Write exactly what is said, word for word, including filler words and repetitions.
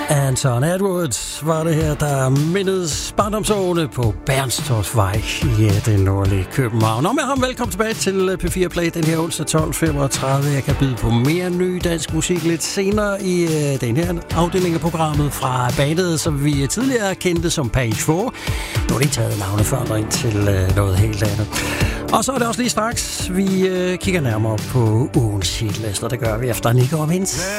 Anton Edwards var det her, der mindedes barndomsårene på Bernstorffsvej i det nordlige København. Og med ham velkommen tilbage til P fire Play den her onsdag tolv femogtredive. Jeg kan byde på mere ny dansk musik lidt senere i uh, den her afdeling af programmet fra bandet, som vi tidligere kendte som Page fire. Nu har de taget navneforandring til uh, noget helt andet. Og så er det også lige straks, vi uh, kigger nærmere på ugens hitliste, og det gør vi efter Nico og Vince.